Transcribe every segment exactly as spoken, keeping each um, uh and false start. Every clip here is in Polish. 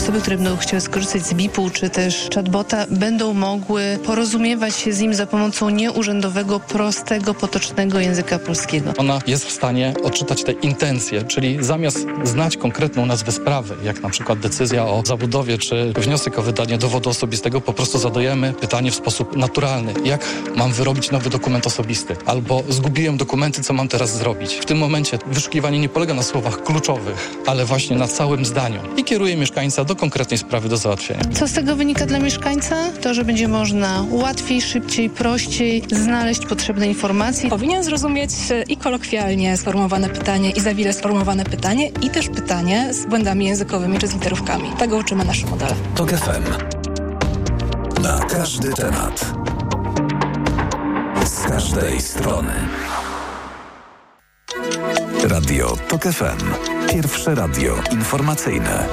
osoby, które będą chciały skorzystać z B I P-u czy też chatbota, będą mogły porozumiewać się z nim za pomocą nieurzędowego, prostego, potocznego języka polskiego. Ona jest w stanie odczytać te intencje, czyli zamiast znać konkretną nazwę sprawy, jak na przykład decyzja o zabudowie czy wniosek o wydanie dowodu osobistego, po prostu zadajemy pytanie w sposób naturalny. Jak mam wyrobić nowy dokument osobisty? Albo zgubiłem dokumenty, co mam teraz zrobić? W tym momencie wyszukiwanie nie polega na słowach kluczowych, ale właśnie na całym zdaniu i kieruje mieszkańca do konkretnej sprawy do załatwienia. Co z tego wynika dla mieszkańca? To, że będzie można łatwiej, szybciej, prościej znaleźć potrzebne informacje. Powinien zrozumieć i kolokwialnie sformułowane pytanie, i za wiele sformułowane pytanie, i też pytanie z błędami językowymi czy z literówkami. Tego uczymy nasze modele. TOK F M. Na każdy temat. Z każdej strony. Radio TOK F M. Pierwsze radio informacyjne.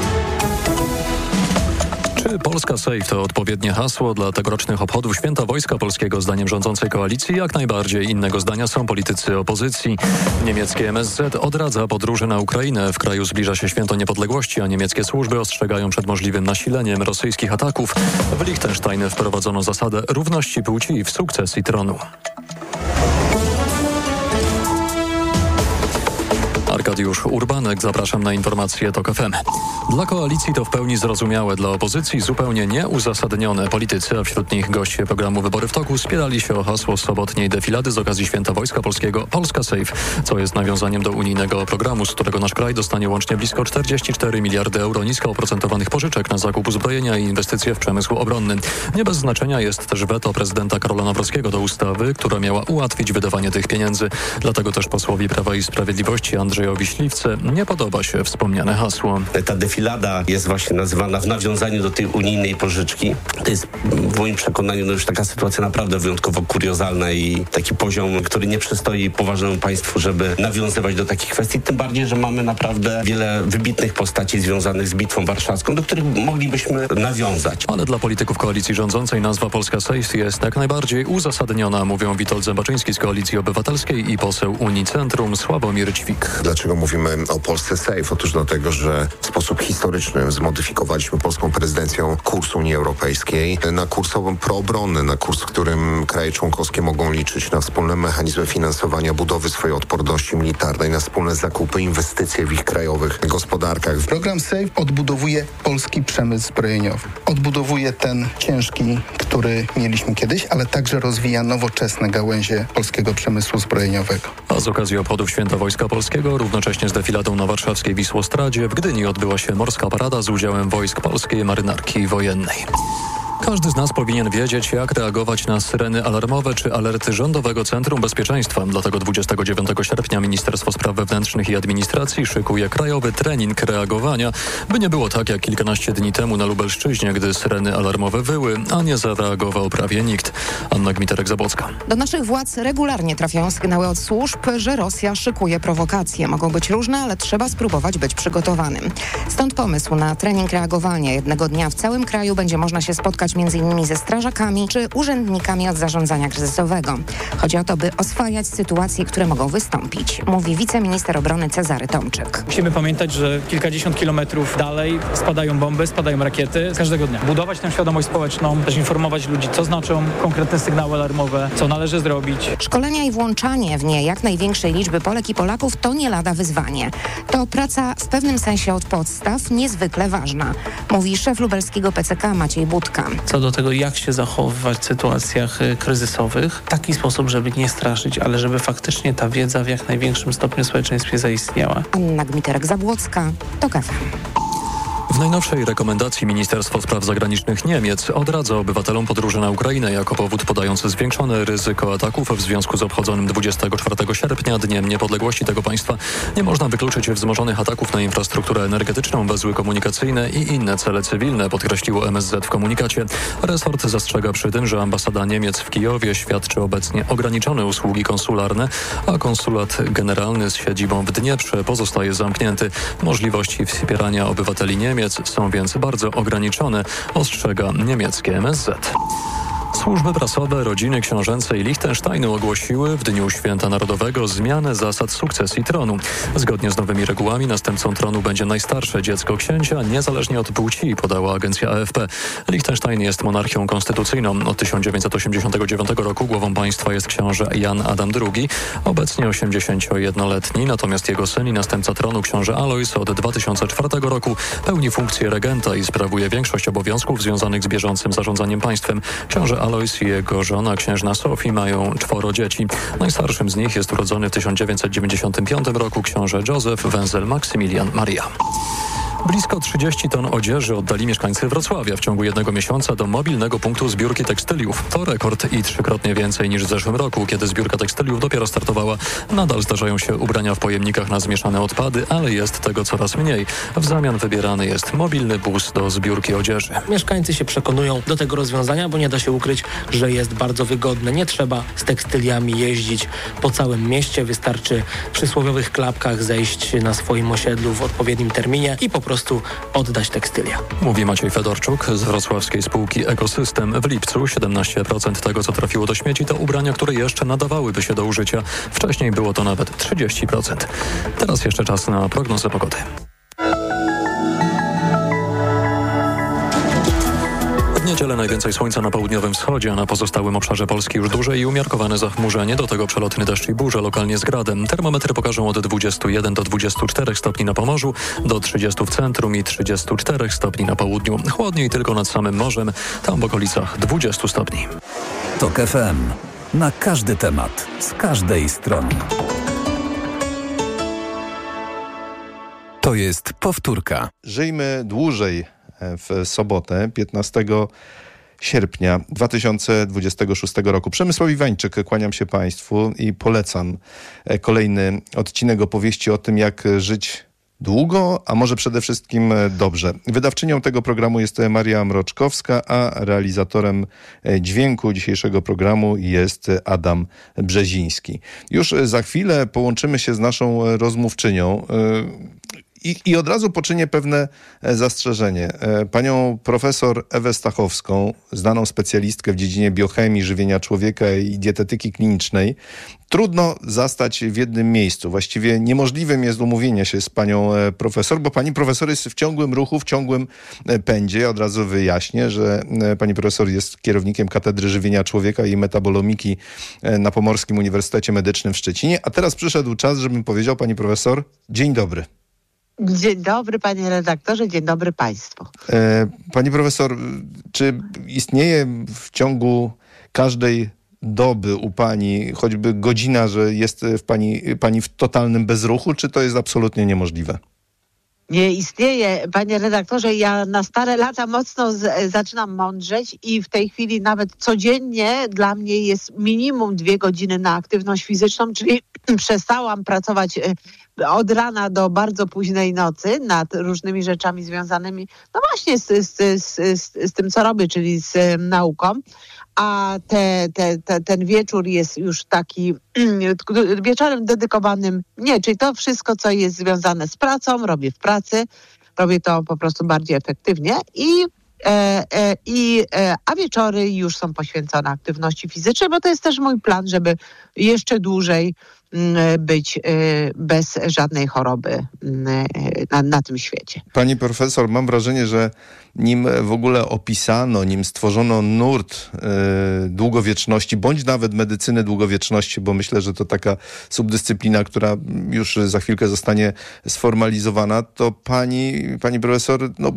Czy Polska Safe to odpowiednie hasło dla tegorocznych obchodów Święta Wojska Polskiego zdaniem rządzącej koalicji? Jak najbardziej. Innego zdania są politycy opozycji. Niemieckie M S Z odradza podróże na Ukrainę. W kraju zbliża się Święto Niepodległości, a niemieckie służby ostrzegają przed możliwym nasileniem rosyjskich ataków. W Liechtenstein wprowadzono zasadę równości płci w sukcesji tronu. Arkadiusz Urbanek, zapraszam na informacje TOK F M. Dla koalicji to w pełni zrozumiałe, dla opozycji zupełnie nieuzasadnione. Politycy, a wśród nich goście programu Wybory w toku, spierali się o hasło sobotniej defilady z okazji Święta Wojska Polskiego Polska Safe, co jest nawiązaniem do unijnego programu, z którego nasz kraj dostanie łącznie blisko czterdzieści cztery miliardy euro nisko oprocentowanych pożyczek na zakup uzbrojenia i inwestycje w przemysł obronny. Nie bez znaczenia jest też weto prezydenta Karola Nawrockiego do ustawy, która miała ułatwić wydawanie tych pieniędzy. Dlatego też posłowi Prawa i Sprawiedliwości Andrzejowi Śliwce nie podoba się wspomniane hasło. Ta defilada jest właśnie nazywana w nawiązaniu do tej unijnej pożyczki. To jest w moim przekonaniu no już taka sytuacja naprawdę wyjątkowo kuriozalna i taki poziom, który nie przystoi poważnemu państwu, żeby nawiązywać do takich kwestii. Tym bardziej, że mamy naprawdę wiele wybitnych postaci związanych z Bitwą Warszawską, do których moglibyśmy nawiązać. Ale dla polityków koalicji rządzącej nazwa Polska Safe jest jak najbardziej uzasadniona, mówią Witold Zębaczyński z Koalicji Obywatelskiej i poseł Unii Centrum Sławomir Ćwik. Dlaczego mówimy o Polsce Safe? Otóż dlatego, że w sposób historyczny zmodyfikowaliśmy polską prezydencją kurs Unii Europejskiej na kurs proobronny, na kurs, w którym kraje członkowskie mogą liczyć na wspólne mechanizmy finansowania budowy swojej odporności militarnej, na wspólne zakupy, inwestycje w ich krajowych gospodarkach. Program Safe odbudowuje polski przemysł zbrojeniowy. Odbudowuje ten ciężki, który mieliśmy kiedyś, ale także rozwija nowoczesne gałęzie polskiego przemysłu zbrojeniowego. A z okazji obchodów Święta Wojska Polskiego, równocześnie z defiladą na warszawskiej Wisłostradzie, w Gdyni odbyła się morska parada z udziałem wojsk polskiej marynarki wojennej. Każdy z nas powinien wiedzieć, jak reagować na syreny alarmowe czy alerty Rządowego Centrum Bezpieczeństwa. Dlatego dwudziestego dziewiątego sierpnia Ministerstwo Spraw Wewnętrznych i Administracji szykuje krajowy trening reagowania, by nie było tak jak kilkanaście dni temu na Lubelszczyźnie, gdy syreny alarmowe wyły, a nie zareagował prawie nikt. Anna Gmiterek-Zabłocka. Do naszych władz regularnie trafiają sygnały od służb, że Rosja szykuje prowokacje. Mogą być różne, ale trzeba spróbować być przygotowanym. Stąd pomysł na trening reagowania. Jednego dnia w całym kraju będzie można się spotkać między innymi ze strażakami czy urzędnikami od zarządzania kryzysowego. Chodzi o to, by oswajać sytuacje, które mogą wystąpić, mówi wiceminister obrony Cezary Tomczyk. Musimy pamiętać, że kilkadziesiąt kilometrów dalej spadają bomby, spadają rakiety każdego dnia. Budować tę świadomość społeczną, też informować ludzi, co znaczą konkretne sygnały alarmowe, co należy zrobić. Szkolenia i włączanie w nie jak największej liczby Polek i Polaków to nie lada wyzwanie. To praca w pewnym sensie od podstaw niezwykle ważna, mówi szef lubelskiego P C K Maciej Budka. Co do tego, jak się zachowywać w sytuacjach kryzysowych, w taki sposób, żeby nie straszyć, ale żeby faktycznie ta wiedza w jak największym stopniu w społeczeństwie zaistniała. Anna Gmiterek-Zabłocka, TOK F M. W najnowszej rekomendacji Ministerstwo Spraw Zagranicznych Niemiec odradza obywatelom podróże na Ukrainę jako powód, podając zwiększone ryzyko ataków w związku z obchodzonym dwudziestego czwartego sierpnia, Dniem Niepodległości tego państwa. Nie można wykluczyć wzmożonych ataków na infrastrukturę energetyczną, węzły komunikacyjne i inne cele cywilne, podkreśliło M S Z w komunikacie. Resort zastrzega przy tym, że ambasada Niemiec w Kijowie świadczy obecnie ograniczone usługi konsularne, a konsulat generalny z siedzibą w Dnieprze pozostaje zamknięty. Możliwości wspierania obywateli Niemiec są więc bardzo ograniczone, ostrzega niemieckie M S Z. Służby prasowe, rodziny książęcej Liechtensteinu ogłosiły w Dniu Święta Narodowego zmianę zasad sukcesji tronu. Zgodnie z nowymi regułami następcą tronu będzie najstarsze dziecko księcia, niezależnie od płci, podała agencja A F P. Liechtenstein jest monarchią konstytucyjną. Od tysiąc dziewięćset osiemdziesiątego dziewiątego roku głową państwa jest książę Jan Adam drugi, obecnie osiemdziesięciojednoletni, natomiast jego syn i następca tronu książę Alojz od dwa tysiące czwartego roku pełni funkcję regenta i sprawuje większość obowiązków związanych z bieżącym zarządzaniem państwem. Książę Alojz i jego żona księżna Sofii mają czworo dzieci. Najstarszym z nich jest urodzony w tysiąc dziewięćset dziewięćdziesiątym piątym roku książę Józef Wenzel Maksymilian Maria. Blisko trzydzieści ton odzieży oddali mieszkańcy Wrocławia w ciągu jednego miesiąca do mobilnego punktu zbiórki tekstyliów. To rekord i trzykrotnie więcej niż w zeszłym roku, kiedy zbiórka tekstyliów dopiero startowała. Nadal zdarzają się ubrania w pojemnikach na zmieszane odpady, ale jest tego coraz mniej. W zamian wybierany jest mobilny bus do zbiórki odzieży. Mieszkańcy się przekonują do tego rozwiązania, bo nie da się ukryć, że jest bardzo wygodne. Nie trzeba z tekstyliami jeździć po całym mieście. Wystarczy w przysłowiowych klapkach zejść na swoim osiedlu w odpowiednim terminie i po prostu oddać tekstylia. Mówi Maciej Fedorczuk z wrocławskiej spółki Ekosystem. W lipcu siedemnaście procent tego, co trafiło do śmieci, to ubrania, które jeszcze nadawałyby się do użycia. Wcześniej było to nawet trzydzieści procent. Teraz jeszcze czas na prognozę pogody. W niedzielę najwięcej słońca na południowym wschodzie, a na pozostałym obszarze Polski już duże i umiarkowane zachmurzenie, do tego przelotny deszcz i burze, lokalnie z gradem. Termometry pokażą od dwudziestu jeden do dwudziestu czterech stopni na Pomorzu, do trzydziestu w centrum i trzydziestu czterech stopni na południu. Chłodniej tylko nad samym morzem, tam w okolicach dwudziestu stopni. TOK F M. Na każdy temat, z każdej strony. To jest powtórka. Żyjmy dłużej. W sobotę, piętnastego sierpnia dwa tysiące dwudziestego szóstego roku. Przemysław Iwańczyk, kłaniam się Państwu i polecam kolejny odcinek opowieści o tym, jak żyć długo, a może przede wszystkim dobrze. Wydawczynią tego programu jest Maria Mroczkowska, a realizatorem dźwięku dzisiejszego programu jest Adam Brzeziński. Już za chwilę połączymy się z naszą rozmówczynią. I, I od razu poczynię pewne zastrzeżenie. Panią profesor Ewę Stachowską, znaną specjalistkę w dziedzinie biochemii, żywienia człowieka i dietetyki klinicznej, trudno zastać w jednym miejscu. Właściwie niemożliwym jest umówienie się z panią profesor, bo pani profesor jest w ciągłym ruchu, w ciągłym pędzie. Od razu wyjaśnię, że pani profesor jest kierownikiem Katedry Żywienia Człowieka i Metabolomiki na Pomorskim Uniwersytecie Medycznym w Szczecinie. A teraz przyszedł czas, żebym powiedział pani profesor, dzień dobry. Dzień dobry, panie redaktorze, dzień dobry państwu. E, pani profesor, czy istnieje w ciągu każdej doby u pani choćby godzina, że jest w pani, pani w totalnym bezruchu, czy to jest absolutnie niemożliwe? Nie istnieje, panie redaktorze. Ja na stare lata mocno z, zaczynam mądrzeć i w tej chwili nawet codziennie dla mnie jest minimum dwie godziny na aktywność fizyczną, czyli przestałam pracować od rana do bardzo późnej nocy nad różnymi rzeczami związanymi, no właśnie z, z, z, z, z tym, co robię, czyli z nauką. A te, te, te, ten wieczór jest już taki wieczorem dedykowanym, nie, czyli to wszystko, co jest związane z pracą, robię w pracy, robię to po prostu bardziej efektywnie i, e, e, i e, a wieczory już są poświęcone aktywności fizycznej, bo to jest też mój plan, żeby jeszcze dłużej być bez żadnej choroby na, na tym świecie. Pani profesor, mam wrażenie, że nim w ogóle opisano, nim stworzono nurt y, długowieczności, bądź nawet medycyny długowieczności, bo myślę, że to taka subdyscyplina, która już za chwilkę zostanie sformalizowana, to pani, pani profesor no,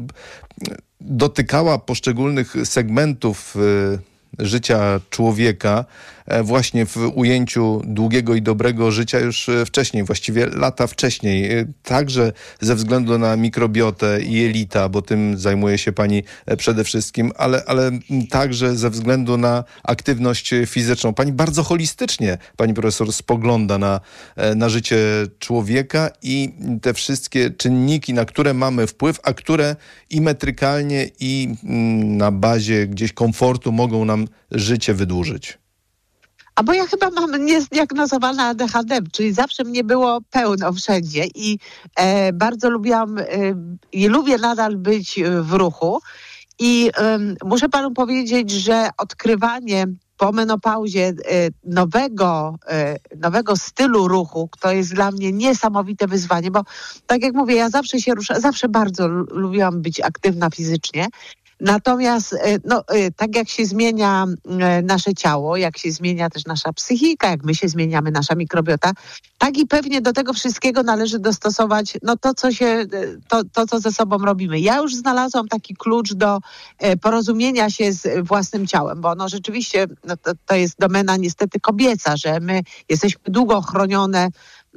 dotykała poszczególnych segmentów y, życia człowieka właśnie w ujęciu długiego i dobrego życia już wcześniej, właściwie lata wcześniej. Także ze względu na mikrobiotę i jelita, bo tym zajmuje się pani przede wszystkim, ale, ale także ze względu na aktywność fizyczną. Pani bardzo holistycznie, pani profesor, spogląda na, na życie człowieka i te wszystkie czynniki, na które mamy wpływ, a które i metrykalnie, i na bazie gdzieś komfortu mogą nam życie wydłużyć. A bo ja chyba mam niezdiagnozowane A D H D, czyli zawsze mnie było pełno wszędzie i e, bardzo lubiłam e, i lubię nadal być w ruchu. I um, muszę panu powiedzieć, że odkrywanie po menopauzie nowego, nowego stylu ruchu, to jest dla mnie niesamowite wyzwanie, bo tak jak mówię, ja zawsze się ruszę, zawsze bardzo lubiłam być aktywna fizycznie. Natomiast no, tak jak się zmienia nasze ciało, jak się zmienia też nasza psychika, jak my się zmieniamy, nasza mikrobiota, tak i pewnie do tego wszystkiego należy dostosować no, to, co się, to, to, co ze sobą robimy. Ja już znalazłam taki klucz do porozumienia się z własnym ciałem, bo no, rzeczywiście no, to, to jest domena niestety kobieca, że my jesteśmy długo chronione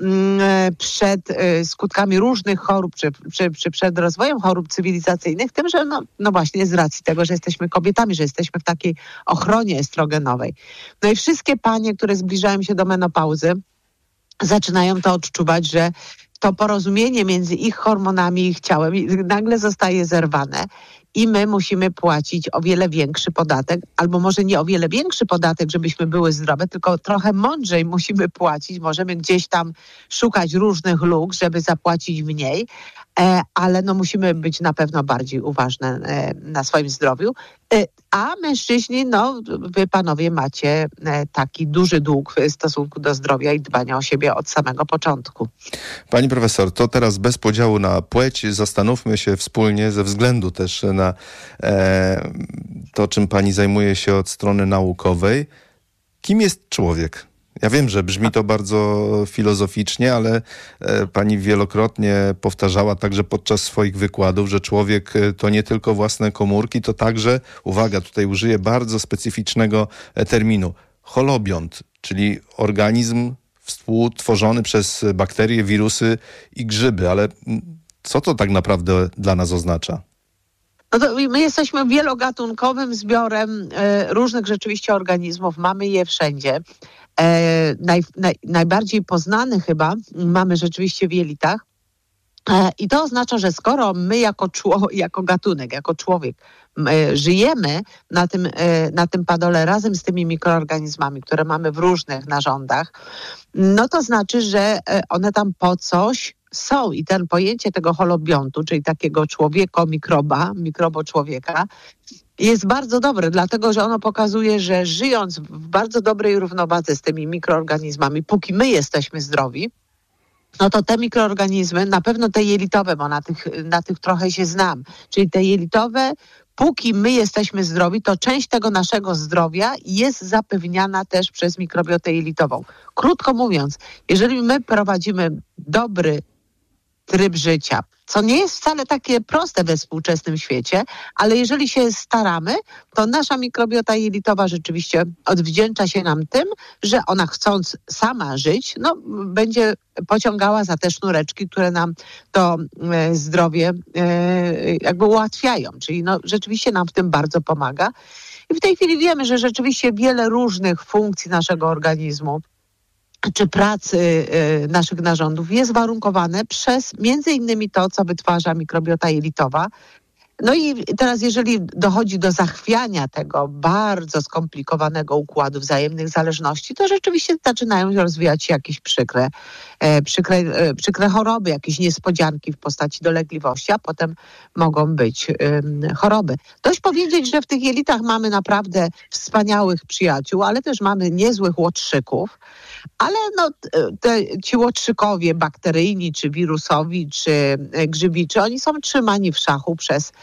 przed skutkami różnych chorób, czy, czy, czy przed rozwojem chorób cywilizacyjnych, tym, że no, no właśnie z racji tego, że jesteśmy kobietami, że jesteśmy w takiej ochronie estrogenowej. No i wszystkie panie, które zbliżają się do menopauzy, zaczynają to odczuwać, że to porozumienie między ich hormonami i ich ciałem nagle zostaje zerwane. I my musimy płacić o wiele większy podatek, albo może nie o wiele większy podatek, żebyśmy były zdrowe, tylko trochę mądrzej musimy płacić. Możemy gdzieś tam szukać różnych luk, żeby zapłacić mniej, e, ale no musimy być na pewno bardziej uważne e, na swoim zdrowiu. E, a mężczyźni, no wy panowie macie e, taki duży dług w stosunku do zdrowia i dbania o siebie od samego początku. Pani profesor, to teraz bez podziału na płeć zastanówmy się wspólnie ze względu też na e, to, czym pani zajmuje się od strony naukowej. Kim jest człowiek? Ja wiem, że brzmi to bardzo filozoficznie, ale e, pani wielokrotnie powtarzała także podczas swoich wykładów, że człowiek to nie tylko własne komórki, to także, uwaga, tutaj użyję bardzo specyficznego terminu, holobiont, czyli organizm współtworzony przez bakterie, wirusy i grzyby. Ale co to tak naprawdę dla nas oznacza? No to my jesteśmy wielogatunkowym zbiorem e, różnych rzeczywiście organizmów. Mamy je wszędzie. E, naj, naj, najbardziej poznany chyba mamy rzeczywiście w jelitach. E, I to oznacza, że skoro my jako, czło, jako gatunek, jako człowiek e, żyjemy na tym, e, na tym padole razem z tymi mikroorganizmami, które mamy w różnych narządach, no to znaczy, że one tam po coś są i ten pojęcie tego holobiontu, czyli takiego człowieko-mikroba, mikrobo-człowieka, jest bardzo dobre, dlatego że ono pokazuje, że żyjąc w bardzo dobrej równowadze z tymi mikroorganizmami, póki my jesteśmy zdrowi, no to te mikroorganizmy, na pewno te jelitowe, bo na tych, na tych trochę się znam, czyli te jelitowe, póki my jesteśmy zdrowi, to część tego naszego zdrowia jest zapewniana też przez mikrobiotę jelitową. Krótko mówiąc, jeżeli my prowadzimy dobry tryb życia, co nie jest wcale takie proste we współczesnym świecie, ale jeżeli się staramy, to nasza mikrobiota jelitowa rzeczywiście odwdzięcza się nam tym, że ona chcąc sama żyć, no będzie pociągała za te sznureczki, które nam to e, zdrowie e, jakby ułatwiają, czyli no rzeczywiście nam w tym bardzo pomaga. I w tej chwili wiemy, że rzeczywiście wiele różnych funkcji naszego organizmu czy pracy y, naszych narządów jest warunkowane przez między innymi to, co wytwarza mikrobiota jelitowa. No i teraz jeżeli dochodzi do zachwiania tego bardzo skomplikowanego układu wzajemnych zależności, to rzeczywiście zaczynają rozwijać się jakieś przykre, e, przykre, e, przykre choroby, jakieś niespodzianki w postaci dolegliwości, a potem mogą być e, choroby. Dość powiedzieć, że w tych jelitach mamy naprawdę wspaniałych przyjaciół, ale też mamy niezłych łotrzyków. Ale no, te, ci łotrzykowie bakteryjni, czy wirusowi, czy grzybiczy, oni są trzymani w szachu przez,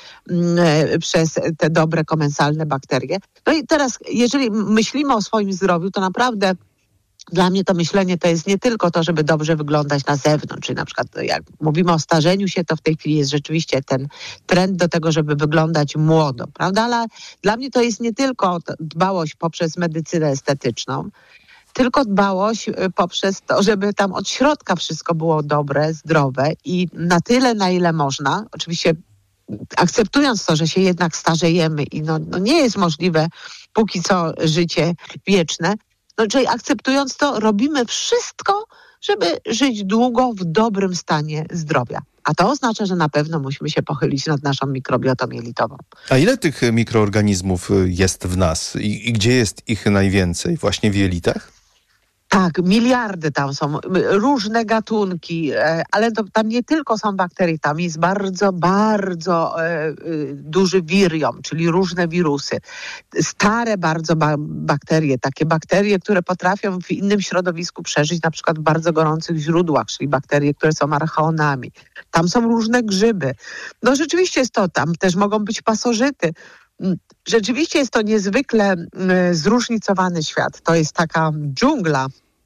mm, przez te dobre komensalne bakterie. No i teraz, jeżeli myślimy o swoim zdrowiu, to naprawdę dla mnie to myślenie to jest nie tylko to, żeby dobrze wyglądać na zewnątrz, czyli na przykład jak mówimy o starzeniu się, to w tej chwili jest rzeczywiście ten trend do tego, żeby wyglądać młodo, prawda? Ale dla mnie to jest nie tylko dbałość poprzez medycynę estetyczną, tylko dbałość poprzez to, żeby tam od środka wszystko było dobre, zdrowe i na tyle, na ile można, oczywiście akceptując to, że się jednak starzejemy i no, no nie jest możliwe póki co życie wieczne, no czyli akceptując to, robimy wszystko, żeby żyć długo w dobrym stanie zdrowia. A to oznacza, że na pewno musimy się pochylić nad naszą mikrobiotą jelitową. A ile tych mikroorganizmów jest w nas i, i gdzie jest ich najwięcej? Właśnie w jelitach? Tak, miliardy tam są, różne gatunki, ale to, tam nie tylko są bakterie, tam jest bardzo, bardzo e, duży wirium, czyli różne wirusy. Stare bardzo ba- bakterie, takie bakterie, które potrafią w innym środowisku przeżyć, na przykład w bardzo gorących źródłach, czyli bakterie, które są archeonami. Tam są różne grzyby. No rzeczywiście jest to, tam też mogą być pasożyty. Rzeczywiście jest to niezwykle y, zróżnicowany świat. To jest taka dżungla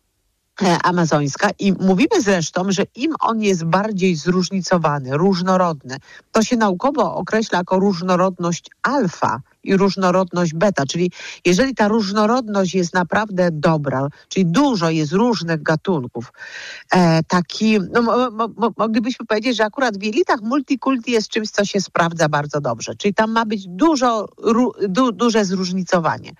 e, amazońska i mówimy zresztą, że im on jest bardziej zróżnicowany, różnorodny, to się naukowo określa jako różnorodność alfa i różnorodność beta, czyli jeżeli ta różnorodność jest naprawdę dobra, czyli dużo jest różnych gatunków, e, taki, no mo, mo, moglibyśmy powiedzieć, że akurat w jelitach multikulti jest czymś, co się sprawdza bardzo dobrze, czyli tam ma być dużo, ru, du, duże zróżnicowanie.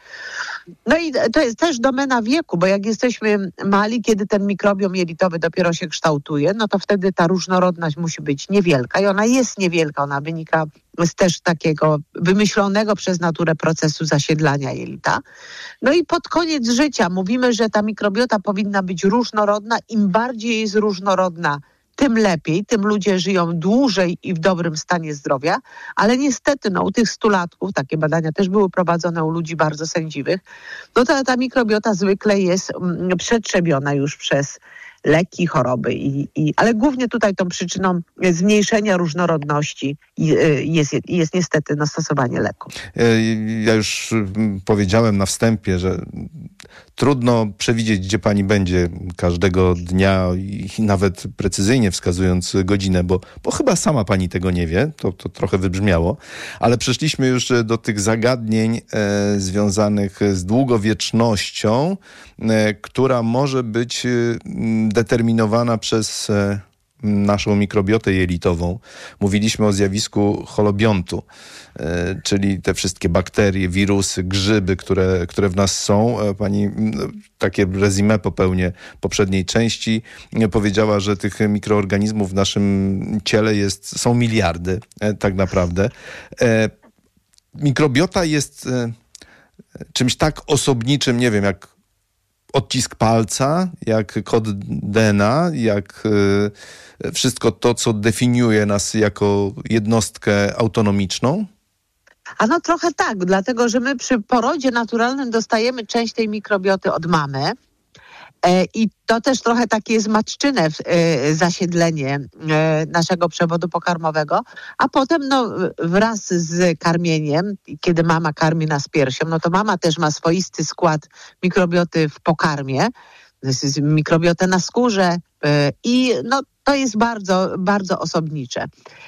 No i to jest też domena wieku, bo jak jesteśmy mali, kiedy ten mikrobiom jelitowy dopiero się kształtuje, no to wtedy ta różnorodność musi być niewielka i ona jest niewielka, ona wynika z też takiego wymyślonego przez naturę procesu zasiedlania jelita. No i pod koniec życia mówimy, że ta mikrobiota powinna być różnorodna. Im bardziej jest różnorodna, tym lepiej, tym ludzie żyją dłużej i w dobrym stanie zdrowia, ale niestety no, u tych stulatków, takie badania też były prowadzone u ludzi bardzo sędziwych, no to ta mikrobiota zwykle jest mm, przetrzebiona już przez leki, choroby, i, i, ale głównie tutaj tą przyczyną zmniejszenia różnorodności jest, jest niestety no, stosowanie leków. Ja już powiedziałem na wstępie, że trudno przewidzieć, gdzie pani będzie każdego dnia i nawet precyzyjnie wskazując godzinę, bo, bo chyba sama pani tego nie wie, to, to trochę wybrzmiało, ale przeszliśmy już do tych zagadnień e, związanych z długowiecznością, e, która może być e, determinowana przez e, naszą mikrobiotę jelitową. Mówiliśmy o zjawisku holobiontu, e, czyli te wszystkie bakterie, wirusy, grzyby, które, które w nas są. E, pani no, takie resume popełnię poprzedniej części. E, powiedziała, że tych mikroorganizmów w naszym ciele jest, są miliardy e, tak naprawdę. E, mikrobiota jest e, czymś tak osobniczym, nie wiem, jak odcisk palca, jak kod D N A, jak y, wszystko to, co definiuje nas jako jednostkę autonomiczną? A no trochę tak, dlatego że my przy porodzie naturalnym dostajemy część tej mikrobioty od mamy e, i to też trochę takie jest matczyne e, zasiedlenie e, naszego przewodu pokarmowego, a potem no, wraz z karmieniem, kiedy mama karmi nas piersią, no to mama też ma swoisty skład mikrobioty w pokarmie, mikrobiotę na skórze e, i no, to jest bardzo, bardzo osobnicze.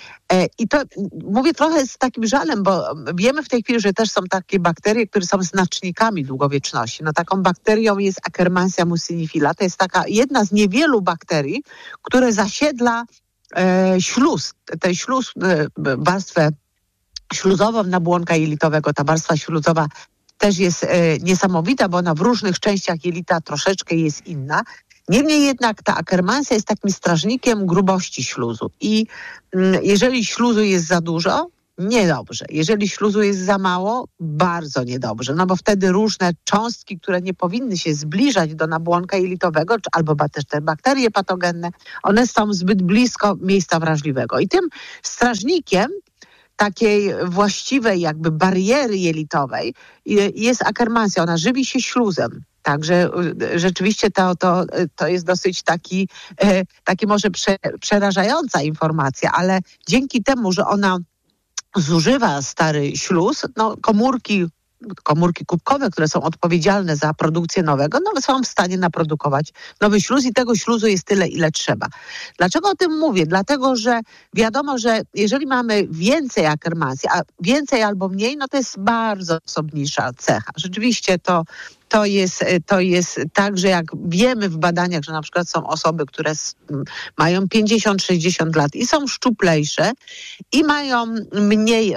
I to mówię trochę z takim żalem, bo wiemy w tej chwili, że też są takie bakterie, które są znacznikami długowieczności. No taką bakterią jest Akkermansia mucinifila. To jest taka jedna z niewielu bakterii, które zasiedla e, śluz, tę śluz, e, warstwę śluzową nabłonka jelitowego. Ta warstwa śluzowa też jest e, niesamowita, bo ona w różnych częściach jelita troszeczkę jest inna. Niemniej jednak ta Akkermansia jest takim strażnikiem grubości śluzu i mm, jeżeli śluzu jest za dużo, niedobrze. Jeżeli śluzu jest za mało, bardzo niedobrze, no bo wtedy różne cząstki, które nie powinny się zbliżać do nabłonka jelitowego, albo też te bakterie patogenne, one są zbyt blisko miejsca wrażliwego. I tym strażnikiem takiej właściwej jakby bariery jelitowej jest Akkermansia. Ona żywi się śluzem. Także rzeczywiście to, to, to jest dosyć taki, taki może prze, przerażająca informacja, ale dzięki temu, że ona zużywa stary śluz, no komórki, komórki kubkowe, które są odpowiedzialne za produkcję nowego, no są w stanie naprodukować nowy śluz i tego śluzu jest tyle, ile trzeba. Dlaczego o tym mówię? Dlatego, że wiadomo, że jeżeli mamy więcej Akkermansia, a więcej albo mniej, no to jest bardzo osobnicza cecha. Rzeczywiście to To jest, to jest tak, że jak wiemy w badaniach, że na przykład są osoby, które mają pięćdziesiąt sześćdziesiąt lat i są szczuplejsze i mają mniej,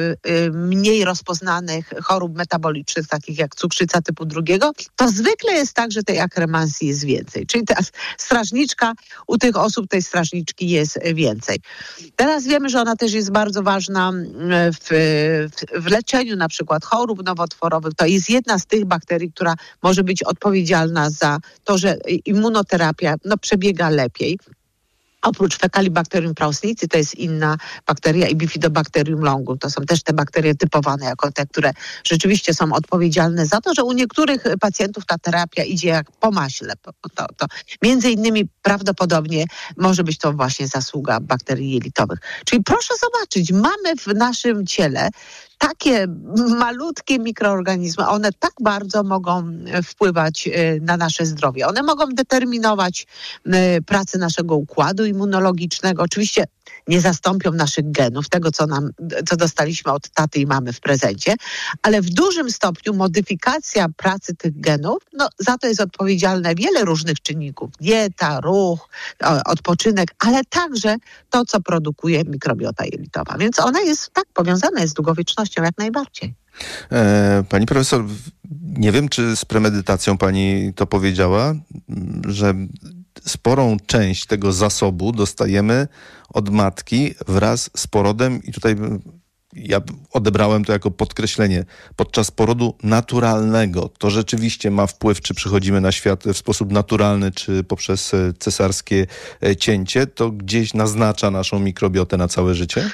mniej rozpoznanych chorób metabolicznych, takich jak cukrzyca typu drugiego, to zwykle jest tak, że tej Akkermansii jest więcej. Czyli ta strażniczka, u tych osób tej strażniczki jest więcej. Teraz wiemy, że ona też jest bardzo ważna w, w leczeniu na przykład chorób nowotworowych. To jest jedna z tych bakterii, która która może być odpowiedzialna za to, że immunoterapia no, przebiega lepiej. Oprócz Fecalibacterium prausnicy to jest inna bakteria i Bifidobacterium longum. To są też te bakterie typowane jako te, które rzeczywiście są odpowiedzialne za to, że u niektórych pacjentów ta terapia idzie jak po maśle. To, to między innymi prawdopodobnie może być to właśnie zasługa bakterii jelitowych. Czyli proszę zobaczyć, mamy w naszym ciele takie malutkie mikroorganizmy, one tak bardzo mogą wpływać na nasze zdrowie. One mogą determinować pracę naszego układu immunologicznego. Oczywiście nie zastąpią naszych genów, tego co nam, co dostaliśmy od taty i mamy w prezencie, ale w dużym stopniu modyfikacja pracy tych genów, no za to jest odpowiedzialne wiele różnych czynników. Dieta, ruch, odpoczynek, ale także to, co produkuje mikrobiota jelitowa. Więc ona jest tak powiązana jest z długowiecznością jak najbardziej. E, pani profesor, nie wiem, czy z premedytacją pani to powiedziała, że sporą część tego zasobu dostajemy od matki wraz z porodem i tutaj ja odebrałem to jako podkreślenie podczas porodu naturalnego. To rzeczywiście ma wpływ, czy przychodzimy na świat w sposób naturalny, czy poprzez cesarskie cięcie. To gdzieś naznacza naszą mikrobiotę na całe życie?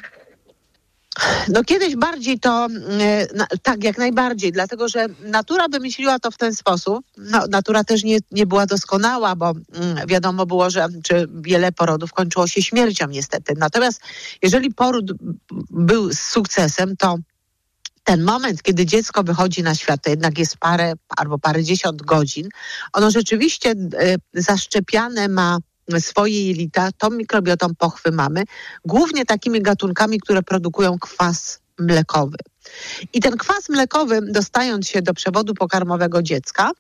No kiedyś bardziej to, na, tak jak najbardziej, dlatego że natura wymyśliła to w ten sposób. No, natura też nie, nie była doskonała, bo mm, wiadomo było, że czy wiele porodów kończyło się śmiercią niestety. Natomiast jeżeli poród był z sukcesem, to ten moment, kiedy dziecko wychodzi na świat, to jednak jest parę albo parędziesiąt godzin, ono rzeczywiście y, zaszczepiane ma swoje jelita, tą mikrobiotą pochwy mamy, głównie takimi gatunkami, które produkują kwas mlekowy. I ten kwas mlekowy, dostając się do przewodu pokarmowego dziecka,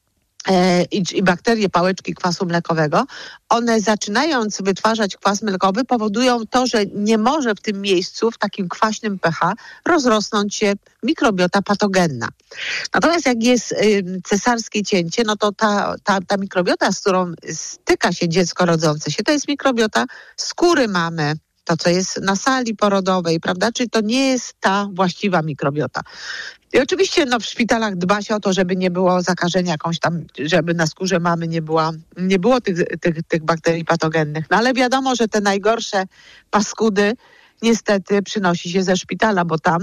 I, i bakterie pałeczki kwasu mlekowego, one zaczynając wytwarzać kwas mlekowy powodują to, że nie może w tym miejscu, w takim kwaśnym pH rozrosnąć się mikrobiota patogenna. Natomiast jak jest y, cesarskie cięcie, no to ta, ta, ta mikrobiota, z którą styka się dziecko rodzące się, to jest mikrobiota skóry mamy, to co jest na sali porodowej, prawda? Czyli to nie jest ta właściwa mikrobiota. I oczywiście no, w szpitalach dba się o to, żeby nie było zakażenia jakąś tam, żeby na skórze mamy nie, była, nie było tych, tych, tych bakterii patogennych. No ale wiadomo, że te najgorsze paskudy niestety przynosi się ze szpitala, bo tam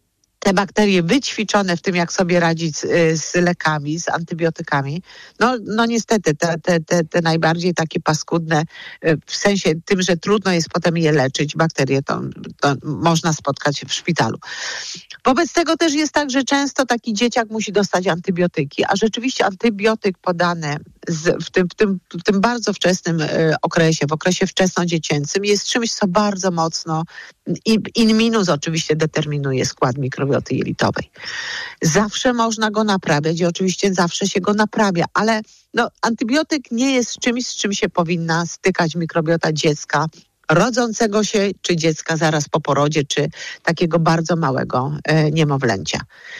te bakterie wyćwiczone w tym, jak sobie radzić z, z lekami, z antybiotykami, no, no niestety te, te, te, te najbardziej takie paskudne, w sensie tym, że trudno jest potem je leczyć, bakterie to, to można spotkać w szpitalu. Wobec tego też jest tak, że często taki dzieciak musi dostać antybiotyki, a rzeczywiście antybiotyk podany z, w, tym, w, tym, w tym bardzo wczesnym y, okresie, w okresie wczesnodziecięcym jest czymś, co bardzo mocno i in minus oczywiście determinuje skład mikrobioty jelitowej. Zawsze można go naprawiać i oczywiście zawsze się go naprawia, ale no, antybiotyk nie jest czymś, z czym się powinna stykać mikrobiota dziecka rodzącego się, czy dziecka zaraz po porodzie, czy takiego bardzo małego e, niemowlęcia.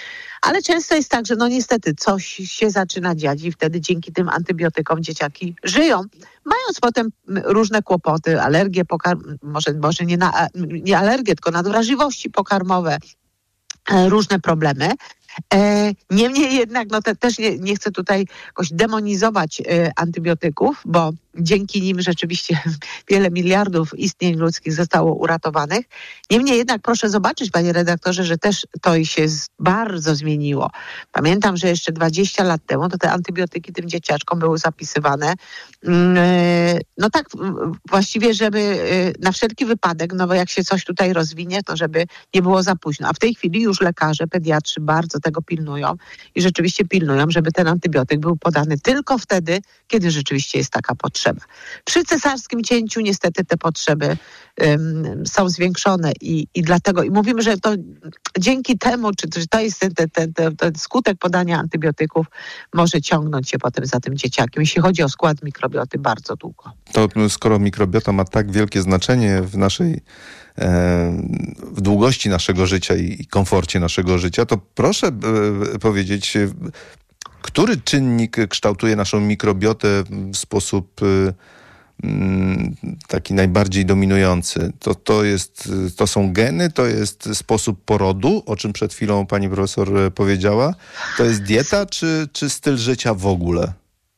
Ale często jest tak, że no niestety coś się zaczyna dziać i wtedy dzięki tym antybiotykom dzieciaki żyją, mając potem różne kłopoty, alergie, pokarm- może, może nie, na, nie alergie, tylko nadwrażliwości pokarmowe, e, różne problemy. E, niemniej jednak, no te, też nie, nie chcę tutaj jakoś demonizować e, antybiotyków, bo dzięki nim rzeczywiście wiele miliardów istnień ludzkich zostało uratowanych. Niemniej jednak proszę zobaczyć, panie redaktorze, że też to się z, bardzo zmieniło. Pamiętam, że jeszcze dwadzieścia lat temu to te antybiotyki tym dzieciaczkom były zapisywane yy, no tak właściwie, żeby yy, na wszelki wypadek, no bo jak się coś tutaj rozwinie, to żeby nie było za późno. A w tej chwili już lekarze, pediatrzy bardzo tego pilnują i rzeczywiście pilnują, żeby ten antybiotyk był podany tylko wtedy, kiedy rzeczywiście jest taka potrzeba. Przy cesarskim cięciu niestety te potrzeby um, są zwiększone i, i dlatego, i mówimy, że to dzięki temu, czy, czy to jest ten, ten, ten, ten, ten skutek podania antybiotyków może ciągnąć się potem za tym dzieciakiem, jeśli chodzi o skład mikrobioty bardzo długo. To skoro mikrobiota ma tak wielkie znaczenie w naszej w długości naszego życia i komforcie naszego życia, to proszę e, powiedzieć, który czynnik kształtuje naszą mikrobiotę w sposób taki najbardziej dominujący? To, to, jest, to są geny, to jest sposób porodu, o czym przed chwilą pani profesor powiedziała? To jest dieta, czy, czy styl życia w ogóle?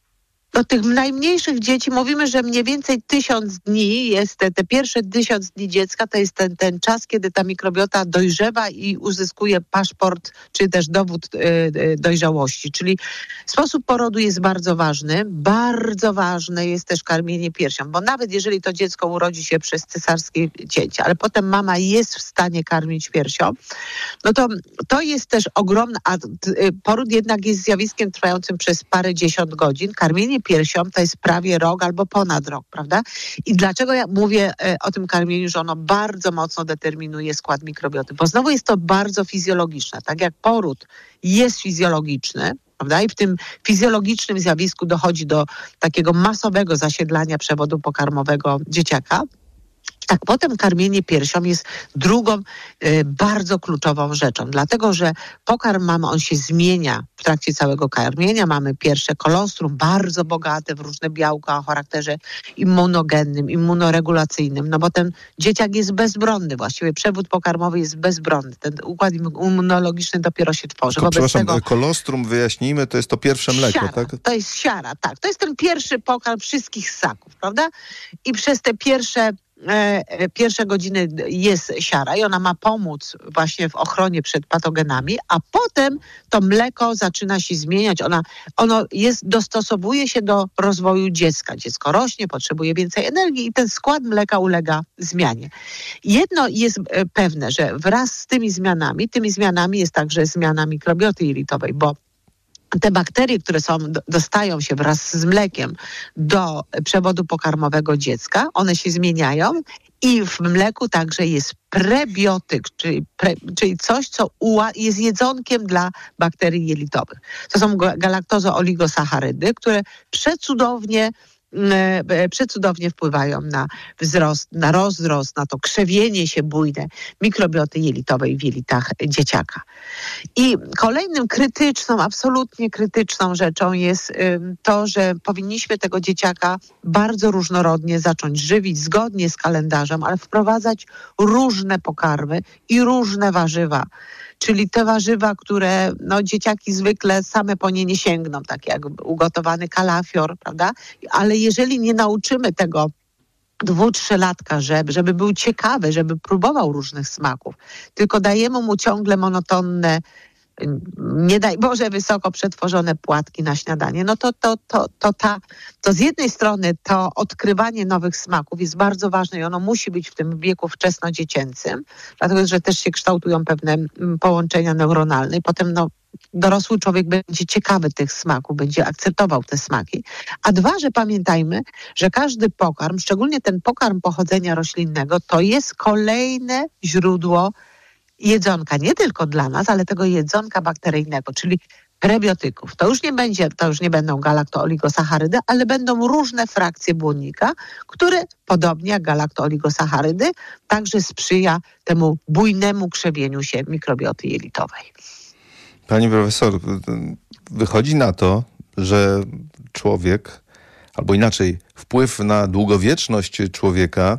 Do tych najmniejszych dzieci mówimy, że mniej więcej tysiąc dni jest, te, te pierwsze tysiąc dni dziecka to jest ten, ten czas, kiedy ta mikrobiota dojrzewa i uzyskuje paszport, czy też dowód y, y, dojrzałości. Czyli sposób porodu jest bardzo ważny. Bardzo ważne jest też karmienie piersią, bo nawet jeżeli to dziecko urodzi się przez cesarskie cięcie, ale potem mama jest w stanie karmić piersią, no to to jest też ogromne, a y, poród jednak jest zjawiskiem trwającym przez parę dziesiąt godzin. Karmienie piersią to jest prawie rok albo ponad rok, prawda? I dlaczego ja mówię e, o tym karmieniu, że ono bardzo mocno determinuje skład mikrobioty? Bo znowu jest to bardzo fizjologiczne. Tak jak poród jest fizjologiczny, prawda? I w tym fizjologicznym zjawisku dochodzi do takiego masowego zasiedlania przewodu pokarmowego dzieciaka, tak potem karmienie piersią jest drugą y, bardzo kluczową rzeczą, dlatego że pokarm mamy, on się zmienia w trakcie całego karmienia. Mamy pierwsze kolostrum, bardzo bogate w różne białka o charakterze immunogennym, immunoregulacyjnym, no bo ten dzieciak jest bezbronny, właściwie przewód pokarmowy jest bezbronny. Ten układ immunologiczny dopiero się tworzy. Tylko, Wobec przepraszam, tego, kolostrum, wyjaśnijmy, to jest to pierwsze mleko, siara, tak? To jest siara, tak. To jest ten pierwszy pokarm wszystkich ssaków, prawda? I przez te pierwsze E, pierwsze godziny jest siara i ona ma pomóc właśnie w ochronie przed patogenami, a potem to mleko zaczyna się zmieniać. Ona, ono jest, dostosowuje się do rozwoju dziecka. Dziecko rośnie, potrzebuje więcej energii i ten skład mleka ulega zmianie. Jedno jest pewne, że wraz z tymi zmianami, tymi zmianami jest także zmiana mikrobioty jelitowej, bo te bakterie, które są, dostają się wraz z mlekiem do przewodu pokarmowego dziecka, one się zmieniają i w mleku także jest prebiotyk, czyli, pre, czyli coś, co uła, jest jedzonkiem dla bakterii jelitowych. To są galaktozo-oligosacharydy, które przecudownie przecudownie wpływają na wzrost, na rozrost, na to krzewienie się bujne mikrobioty jelitowej w jelitach dzieciaka. I kolejnym krytyczną, absolutnie krytyczną rzeczą jest to, że powinniśmy tego dzieciaka bardzo różnorodnie zacząć żywić zgodnie z kalendarzem, ale wprowadzać różne pokarmy i różne warzywa. Czyli te warzywa, które no, dzieciaki zwykle same po nie nie sięgną, tak jak ugotowany kalafior, prawda? Ale jeżeli nie nauczymy tego dwu, trzylatka, żeby, żeby był ciekawy, żeby próbował różnych smaków, tylko dajemy mu ciągle monotonne, nie daj Boże, wysoko przetworzone płatki na śniadanie, no to, to, to, to, ta, to z jednej strony to odkrywanie nowych smaków jest bardzo ważne i ono musi być w tym wieku wczesnodziecięcym, dlatego że też się kształtują pewne połączenia neuronalne i potem no, dorosły człowiek będzie ciekawy tych smaków, będzie akceptował te smaki. A dwa, że pamiętajmy, że każdy pokarm, szczególnie ten pokarm pochodzenia roślinnego, to jest kolejne źródło jedzonka, nie tylko dla nas, ale tego jedzonka bakteryjnego, czyli prebiotyków. To już nie będzie, to już nie będą galakto-oligosacharydy, ale będą różne frakcje błonnika, które podobnie jak galakto-oligosacharydy także sprzyja temu bujnemu krzewieniu się mikrobioty jelitowej. Pani profesor, wychodzi na to, że człowiek, albo inaczej, wpływ na długowieczność człowieka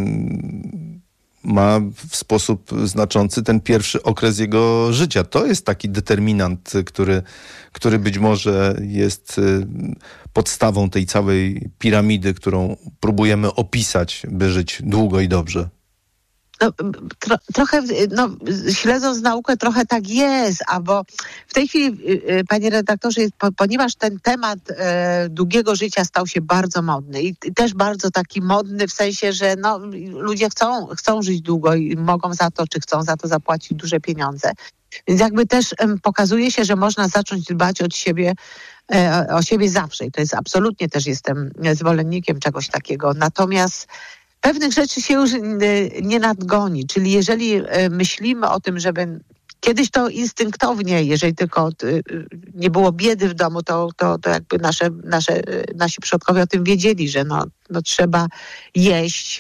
mm, ma w sposób znaczący ten pierwszy okres jego życia. To jest taki determinant, który, który być może jest podstawą tej całej piramidy, którą próbujemy opisać, by żyć długo i dobrze. No, tro, trochę, no, śledząc naukę, trochę tak jest, a bo w tej chwili, panie redaktorze, po, ponieważ ten temat e, długiego życia stał się bardzo modny i, i też bardzo taki modny w sensie, że no, ludzie chcą, chcą żyć długo i mogą za to, czy chcą za to zapłacić duże pieniądze. Więc jakby też em, pokazuje się, że można zacząć dbać od siebie, e, o siebie zawsze i to jest absolutnie, też jestem zwolennikiem czegoś takiego. Natomiast pewnych rzeczy się już nie nadgoni, czyli jeżeli myślimy o tym, żeby kiedyś to instynktownie, jeżeli tylko nie było biedy w domu, to, to, to jakby nasze, nasze, nasi przodkowie o tym wiedzieli, że no, no trzeba jeść,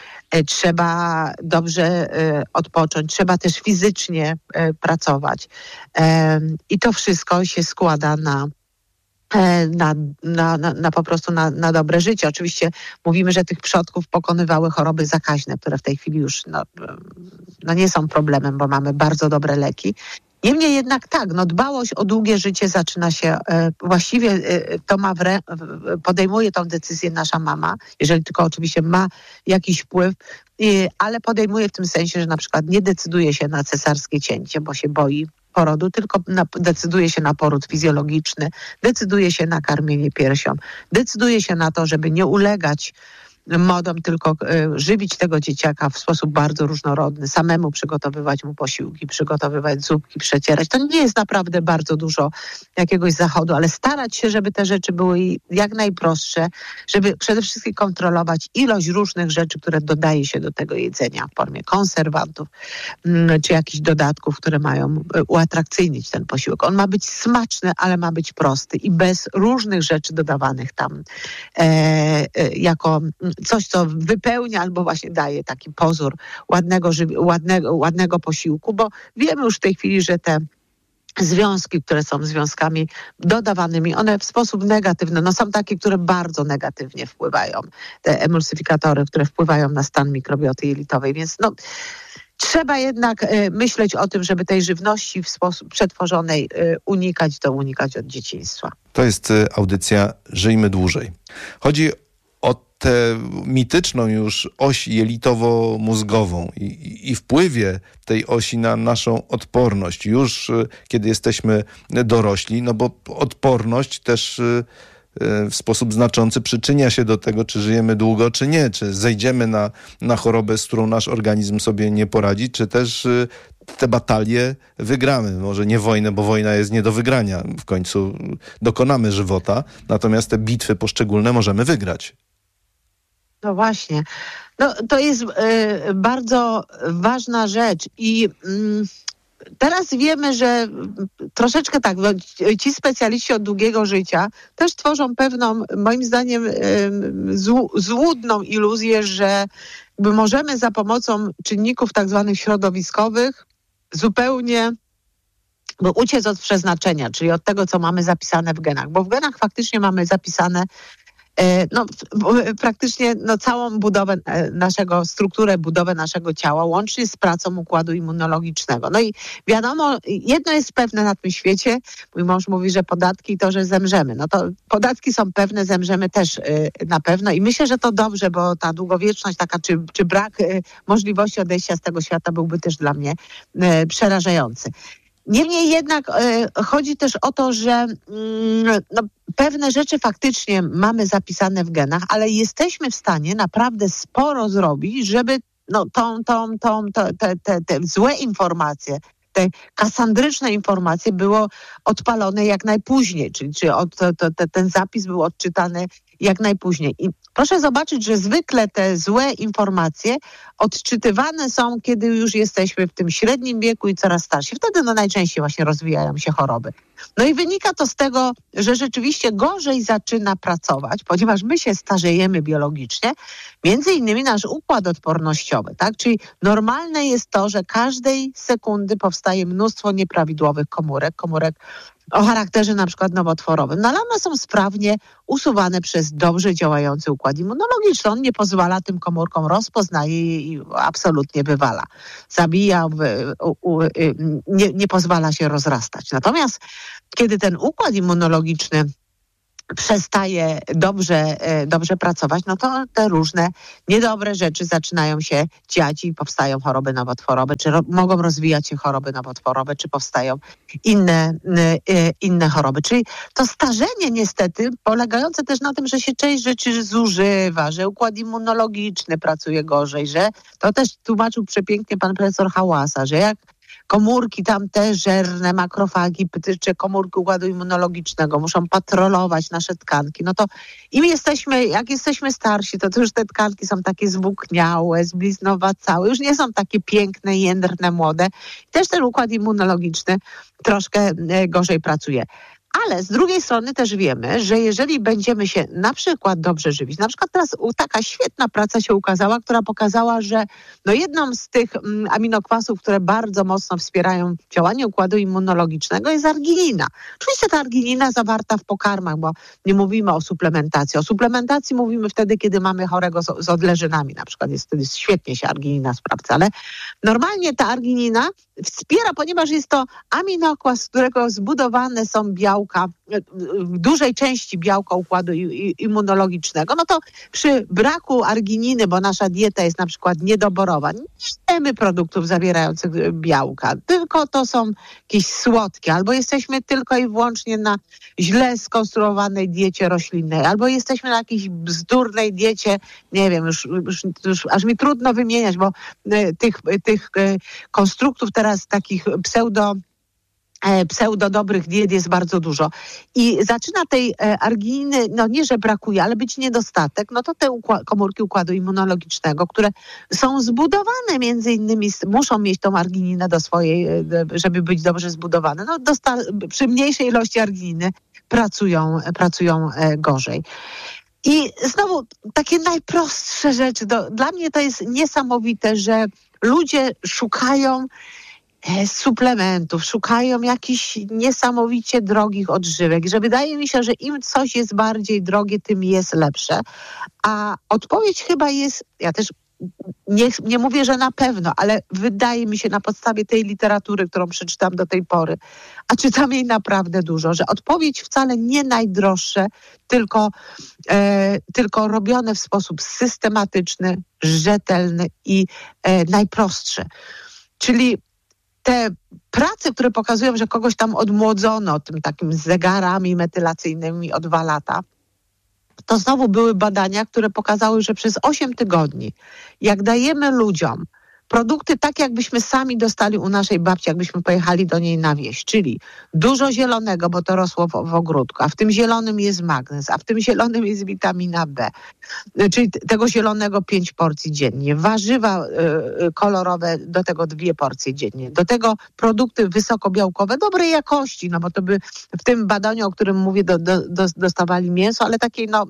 trzeba dobrze odpocząć, trzeba też fizycznie pracować. I to wszystko się składa na Na, na, na, na po prostu na, na dobre życie. Oczywiście mówimy, że tych przodków pokonywały choroby zakaźne, które w tej chwili już no, no nie są problemem, bo mamy bardzo dobre leki. Niemniej jednak tak, no dbałość o długie życie zaczyna się, e, właściwie e, to ma w re, podejmuje tą decyzję nasza mama, jeżeli tylko oczywiście ma jakiś wpływ, e, ale podejmuje w tym sensie, że na przykład nie decyduje się na cesarskie cięcie, bo się boi porodu, tylko na, decyduje się na poród fizjologiczny, decyduje się na karmienie piersią, decyduje się na to, żeby nie ulegać modom, tylko y, żywić tego dzieciaka w sposób bardzo różnorodny, samemu przygotowywać mu posiłki, przygotowywać zupki, przecierać. To nie jest naprawdę bardzo dużo jakiegoś zachodu, ale starać się, żeby te rzeczy były jak najprostsze, żeby przede wszystkim kontrolować ilość różnych rzeczy, które dodaje się do tego jedzenia w formie konserwantów mm, czy jakichś dodatków, które mają uatrakcyjnić ten posiłek. On ma być smaczny, ale ma być prosty i bez różnych rzeczy dodawanych tam e, e, jako coś, co wypełnia albo właśnie daje taki pozór ładnego, ładnego, ładnego posiłku, bo wiemy już w tej chwili, że te związki, które są związkami dodawanymi, one w sposób negatywny, no są takie, które bardzo negatywnie wpływają, te emulsyfikatory, które wpływają na stan mikrobioty jelitowej, więc no trzeba jednak y, myśleć o tym, żeby tej żywności w sposób przetworzonej y, unikać, to unikać od dzieciństwa. To jest y, audycja Żyjmy Dłużej. Chodzi o tę mityczną już oś jelitowo-mózgową i, i, i wpływie tej osi na naszą odporność już y, kiedy jesteśmy dorośli, no bo odporność też y, w sposób znaczący przyczynia się do tego, czy żyjemy długo, czy nie, czy zejdziemy na, na chorobę, z którą nasz organizm sobie nie poradzi, czy też y, te batalie wygramy. Może nie wojnę, bo wojna jest nie do wygrania. W końcu dokonamy żywota, natomiast te bitwy poszczególne możemy wygrać. No właśnie. No, to jest y, bardzo ważna rzecz i y, teraz wiemy, że troszeczkę tak, ci specjaliści od długiego życia też tworzą pewną, moim zdaniem, złudną iluzję, że możemy za pomocą czynników tak zwanych środowiskowych zupełnie uciec od przeznaczenia, czyli od tego, co mamy zapisane w genach. Bo w genach faktycznie mamy zapisane no, praktycznie no, całą budowę naszego, strukturę, budowę naszego ciała, łącznie z pracą układu immunologicznego. No i wiadomo, jedno jest pewne na tym świecie, mój mąż mówi, że podatki to, że zemrzemy. No to podatki są pewne, zemrzemy też y, na pewno i myślę, że to dobrze, bo ta długowieczność taka, czy, czy brak y, możliwości odejścia z tego świata byłby też dla mnie y, przerażający. Niemniej jednak y, chodzi też o to, że y, no, pewne rzeczy faktycznie mamy zapisane w genach, ale jesteśmy w stanie naprawdę sporo zrobić, żeby no, tą, tą, tą, te, te, te, te złe informacje, te kasandryczne informacje było odpalone jak najpóźniej, czyli czy od, to, to, ten zapis był odczytany jak najpóźniej. I proszę zobaczyć, że zwykle te złe informacje odczytywane są, kiedy już jesteśmy w tym średnim wieku i coraz starsi. Wtedy no najczęściej właśnie rozwijają się choroby. No i wynika to z tego, że rzeczywiście gorzej zaczyna pracować, ponieważ my się starzejemy biologicznie, między innymi nasz układ odpornościowy, tak? Czyli normalne jest to, że każdej sekundy powstaje mnóstwo nieprawidłowych komórek, komórek o charakterze na przykład nowotworowym. No ale one są sprawnie usuwane przez dobrze działający układ immunologiczny. On nie pozwala tym komórkom, rozpoznaje je i absolutnie wywala. Zabija, u, u, nie, nie pozwala się rozrastać. Natomiast kiedy ten układ immunologiczny przestaje dobrze, dobrze pracować, no to te różne niedobre rzeczy zaczynają się dziać i powstają choroby nowotworowe, czy ro- mogą rozwijać się choroby nowotworowe, czy powstają inne, inne choroby. Czyli to starzenie niestety polegające też na tym, że się część rzeczy zużywa, że układ immunologiczny pracuje gorzej, że to też tłumaczył przepięknie pan profesor Hałasa, że jak komórki tamte żerne, makrofagi, czy komórki układu immunologicznego muszą patrolować nasze tkanki. No to im jesteśmy, jak jesteśmy starsi, to, to już te tkanki są takie zwłókniałe, zbliznowacałe, już nie są takie piękne, jędrne, młode. I też ten układ immunologiczny troszkę gorzej pracuje. Ale z drugiej strony też wiemy, że jeżeli będziemy się na przykład dobrze żywić, na przykład teraz taka świetna praca się ukazała, która pokazała, że no jedną z tych mm, aminokwasów, które bardzo mocno wspierają działanie układu immunologicznego jest arginina. Oczywiście ta arginina zawarta w pokarmach, bo nie mówimy o suplementacji. O suplementacji mówimy wtedy, kiedy mamy chorego z, z odleżynami, na przykład jest wtedy świetnie się arginina sprawdza, ale normalnie ta arginina wspiera, ponieważ jest to aminokwas, z którego zbudowane są białka, w dużej części białka układu immunologicznego, no to przy braku argininy, bo nasza dieta jest na przykład niedoborowa, nie jemy produktów zawierających białka, tylko to są jakieś słodkie, albo jesteśmy tylko i wyłącznie na źle skonstruowanej diecie roślinnej, albo jesteśmy na jakiejś bzdurnej diecie, nie wiem, już, już, już aż mi trudno wymieniać, bo tych, tych konstruktów teraz takich pseudo pseudo dobrych diet jest bardzo dużo. I zaczyna tej argininy, no nie, że brakuje, ale być niedostatek, no to te ukła- komórki układu immunologicznego, które są zbudowane między innymi, muszą mieć tą argininę do swojej, żeby być dobrze zbudowane. No dosta- przy mniejszej ilości argininy pracują, pracują gorzej. I znowu takie najprostsze rzeczy. Do, dla mnie to jest niesamowite, że ludzie szukają suplementów, szukają jakichś niesamowicie drogich odżywek, że wydaje mi się, że im coś jest bardziej drogie, tym jest lepsze. A odpowiedź chyba jest, ja też nie, nie mówię, że na pewno, ale wydaje mi się na podstawie tej literatury, którą przeczytam do tej pory, a czytam jej naprawdę dużo, że odpowiedź wcale nie najdroższe, tylko, e, tylko robione w sposób systematyczny, rzetelny i e, najprostszy. Czyli te prace, które pokazują, że kogoś tam odmłodzono tym takim zegarami metylacyjnymi o dwa lata, to znowu były badania, które pokazały, że przez osiem tygodni, jak dajemy ludziom produkty tak, jakbyśmy sami dostali u naszej babci, jakbyśmy pojechali do niej na wieś, czyli dużo zielonego, bo to rosło w, w ogródku, a w tym zielonym jest magnez, a w tym zielonym jest witamina B, czyli tego zielonego pięć porcji dziennie, warzywa y, kolorowe, do tego dwie porcje dziennie, do tego produkty wysokobiałkowe, dobrej jakości, no bo to by w tym badaniu, o którym mówię, do, do, do, dostawali mięso, ale takiej no,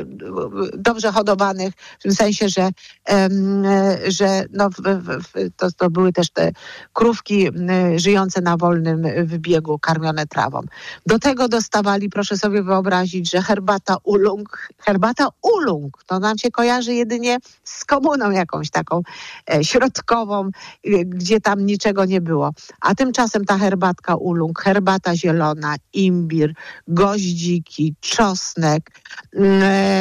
dobrze hodowanych, w tym sensie, że, ym, że no, w, w, To, to były też te krówki żyjące na wolnym wybiegu, karmione trawą. Do tego dostawali, proszę sobie wyobrazić, że herbata ulung, herbata ulung, to nam się kojarzy jedynie z komuną jakąś taką e, środkową, e, gdzie tam niczego nie było. A tymczasem ta herbatka ulung, herbata zielona, imbir, goździki, czosnek, e,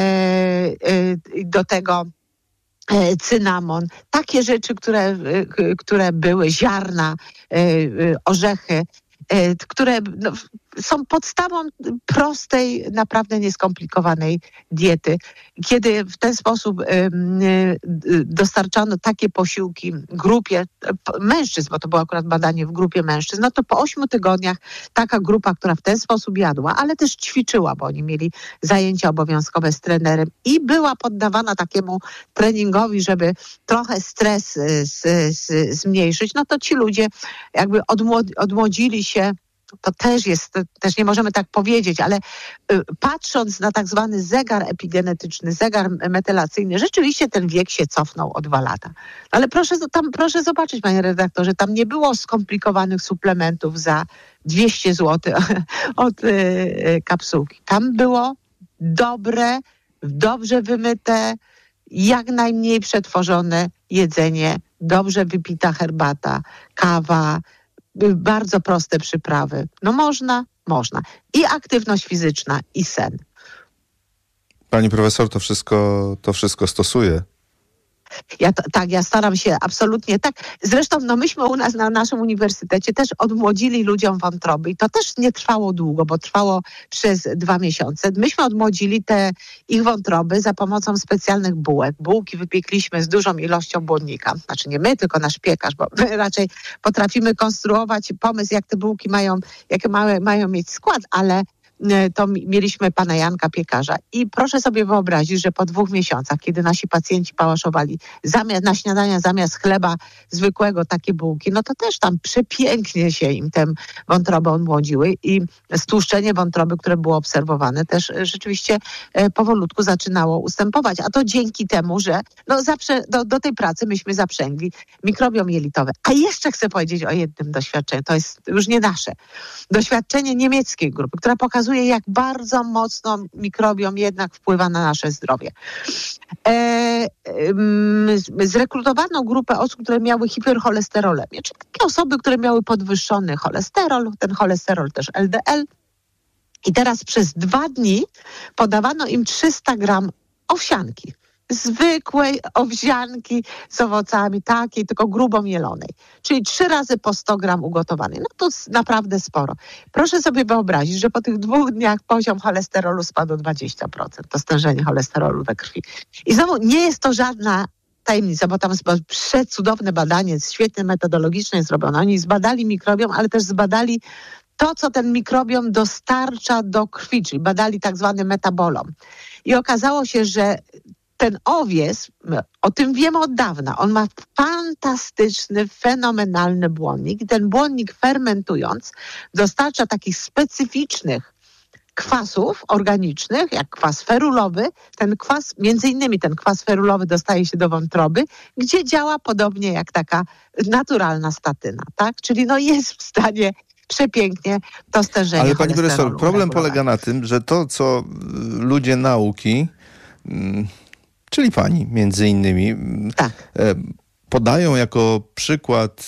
e, do tego cynamon, takie rzeczy, które, które były, ziarna, orzechy, które no, są podstawą prostej, naprawdę nieskomplikowanej diety. Kiedy w ten sposób y, y, dostarczano takie posiłki grupie mężczyzn, bo to było akurat badanie w grupie mężczyzn, no to po ośmiu tygodniach taka grupa, która w ten sposób jadła, ale też ćwiczyła, bo oni mieli zajęcia obowiązkowe z trenerem i była poddawana takiemu treningowi, żeby trochę stres z, z, zmniejszyć, no to ci ludzie jakby odmłod- odmłodzili się. To też jest, też nie możemy tak powiedzieć, ale y, patrząc na tak zwany zegar epigenetyczny, zegar metylacyjny, rzeczywiście ten wiek się cofnął o dwa lata. Ale proszę, tam, proszę zobaczyć, panie redaktorze, tam nie było skomplikowanych suplementów za dwieście złotych od y, y, kapsułki. Tam było dobre, dobrze wymyte, jak najmniej przetworzone jedzenie, dobrze wypita herbata, kawa, bardzo proste przyprawy. No można, można. I aktywność fizyczna, i sen. Pani profesor to wszystko, to wszystko stosuje. Ja t- tak, ja staram się absolutnie tak. Zresztą no myśmy u nas na naszym uniwersytecie też odmłodzili ludziom wątroby i to też nie trwało długo, bo trwało przez dwa miesiące. Myśmy odmłodzili te ich wątroby za pomocą specjalnych bułek. Bułki wypiekliśmy z dużą ilością błonnika. Znaczy nie my, tylko nasz piekarz, bo my raczej potrafimy konstruować pomysł, jak te bułki mają, jakie mają, mają mieć skład, ale to mieliśmy pana Janka Piekarza i proszę sobie wyobrazić, że po dwóch miesiącach, kiedy nasi pacjenci pałaszowali zamiast, na śniadania zamiast chleba zwykłego takie bułki, no to też tam przepięknie się im tę wątrobę odmłodziły i stłuszczenie wątroby, które było obserwowane, też rzeczywiście powolutku zaczynało ustępować. A to dzięki temu, że no zawsze do, do tej pracy myśmy zaprzęgli mikrobiom jelitowy. A jeszcze chcę powiedzieć o jednym doświadczeniu, to jest już nie nasze. Doświadczenie niemieckiej grupy, która pokazuje, jak bardzo mocno mikrobiom jednak wpływa na nasze zdrowie. E, e, zrekrutowano grupę osób, które miały hipercholesterolemię, czyli takie osoby, które miały podwyższony cholesterol, ten cholesterol też L D L. I teraz przez dwa dni podawano im trzysta gram owsianki. Zwykłej owsianki z owocami, takiej, tylko grubo mielonej. Czyli trzy razy po sto gram ugotowanej. No to naprawdę sporo. Proszę sobie wyobrazić, że po tych dwóch dniach poziom cholesterolu spadł o dwadzieścia procent. To stężenie cholesterolu we krwi. I znowu nie jest to żadna tajemnica, bo tam jest przecudowne badanie, świetnie metodologicznie zrobione. Oni zbadali mikrobiom, ale też zbadali to, co ten mikrobiom dostarcza do krwi, czyli badali tak zwany metabolom. I okazało się, że ten owiec, o tym wiemy od dawna, on ma fantastyczny, fenomenalny błonnik i ten błonnik fermentując dostarcza takich specyficznych kwasów organicznych, jak kwas ferulowy. Ten kwas, między innymi ten kwas ferulowy dostaje się do wątroby, gdzie działa podobnie jak taka naturalna statyna, tak? Czyli no jest w stanie przepięknie to stężenie Ale pani cholesterolu profesor, problem regulować. polega na tym, że to, co ludzie nauki, czyli pani między innymi, tak. podają jako przykład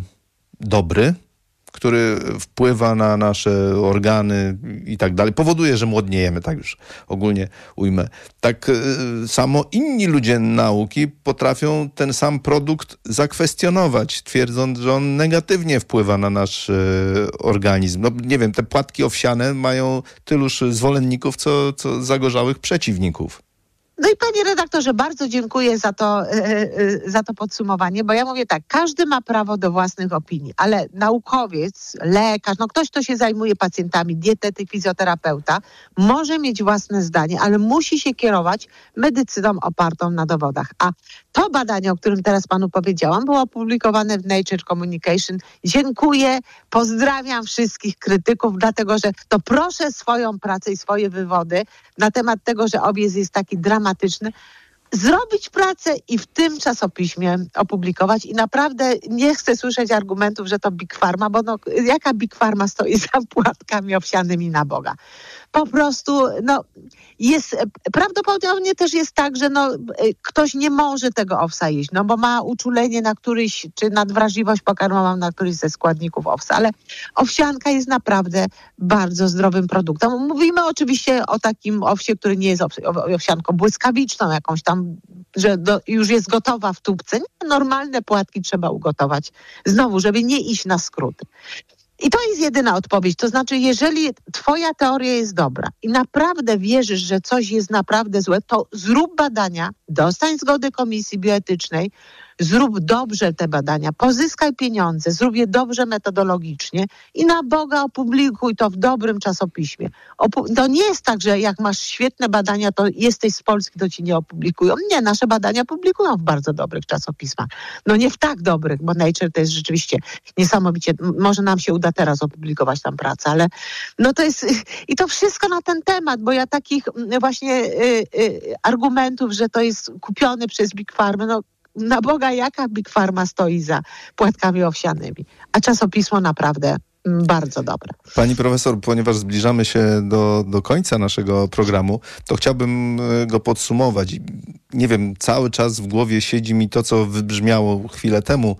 dobry, który wpływa na nasze organy i tak dalej, powoduje, że młodniejemy, tak już ogólnie ujmę. Tak samo inni ludzie nauki potrafią ten sam produkt zakwestionować, twierdząc, że on negatywnie wpływa na nasz organizm. No nie wiem, te płatki owsiane mają tyluż zwolenników, co, co zagorzałych przeciwników. No i panie redaktorze, bardzo dziękuję za to, yy, za to podsumowanie, bo ja mówię tak, każdy ma prawo do własnych opinii, ale naukowiec, lekarz, no ktoś, kto się zajmuje pacjentami, dietetyk, fizjoterapeuta, może mieć własne zdanie, ale musi się kierować medycyną opartą na dowodach. A to badanie, o którym teraz panu powiedziałam, było opublikowane w Nature Communication. Dziękuję, pozdrawiam wszystkich krytyków, dlatego że to proszę swoją pracę i swoje wywody na temat tego, że owiec jest taki dramatyczny, zrobić pracę i w tym czasopiśmie opublikować. I naprawdę nie chcę słyszeć argumentów, że to Big Pharma, bo no, jaka Big Pharma stoi za płatkami owsianymi na Boga? Po prostu, no, jest, prawdopodobnie też jest tak, że no, ktoś nie może tego owsa jeść, no bo ma uczulenie na któryś, czy nadwrażliwość pokarmową na któryś ze składników owsa, ale owsianka jest naprawdę bardzo zdrowym produktem. Mówimy oczywiście o takim owsie, który nie jest owsianką błyskawiczną, jakąś tam, że do, już jest gotowa w tubce. Nie, normalne płatki trzeba ugotować. Znowu, żeby nie iść na skróty. I to jest jedyna odpowiedź. To znaczy, jeżeli twoja teoria jest dobra i naprawdę wierzysz, że coś jest naprawdę złe, to zrób badania, dostań zgody komisji bioetycznej, zrób dobrze te badania, pozyskaj pieniądze, zrób je dobrze metodologicznie i na Boga opublikuj to w dobrym czasopiśmie. Opu- to nie jest tak, że jak masz świetne badania, to jesteś z Polski, to ci nie opublikują. Nie, nasze badania publikują w bardzo dobrych czasopismach. No nie w tak dobrych, bo Nature to jest rzeczywiście niesamowicie, może nam się uda teraz opublikować tam pracę, ale no to jest, i to wszystko na ten temat, bo ja takich właśnie y, y, argumentów, że to jest kupione przez Big Pharma, no na Boga, jaka Big Pharma stoi za płatkami owsianymi. A czasopismo naprawdę bardzo dobre. Pani profesor, ponieważ zbliżamy się do, do końca naszego programu, to chciałbym go podsumować. Nie wiem, cały czas w głowie siedzi mi to, co wybrzmiało chwilę temu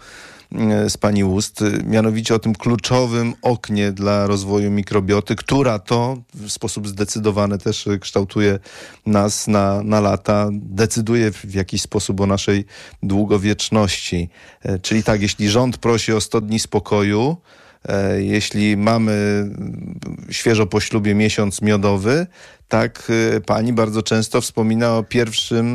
z pani ust, mianowicie o tym kluczowym oknie dla rozwoju mikrobioty, która to w sposób zdecydowany też kształtuje nas na, na lata, decyduje w jakiś sposób o naszej długowieczności. Czyli tak, jeśli rząd prosi o sto dni spokoju, jeśli mamy świeżo po ślubie miesiąc miodowy, tak pani bardzo często wspomina o pierwszym